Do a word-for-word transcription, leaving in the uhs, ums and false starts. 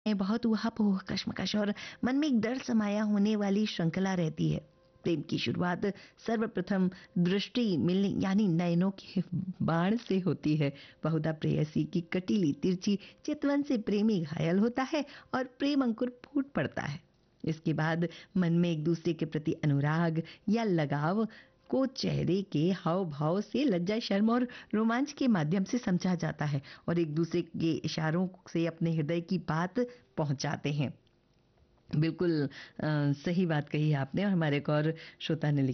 में बहुत ऊहा-पोह, कश्मकश और मन में एक डर समाया होने वाली श्रृंखला रहती है। प्रेम की शुरुआत सर्वप्रथम दृष्टि मिलने यानी नयनों के बाण से होती है। बहुधा प्रेयसी की कटीली तिरछी चितवन से प्रेमी घायल होता है और प्रेम अंकुर फूट पड़ता है। इसके बाद मन में एक दूसरे के प्रति अनुराग या लगाव को चेहरे के हाव भाव से, लज्जा, शर्म और रोमांच के माध्यम से समझा जाता है और एक दूसरे के इशारों से अपने हृदय की बात पहुंचाते हैं। बिल्कुल अ, सही बात कही आपने और हमारे एक और श्रोता ने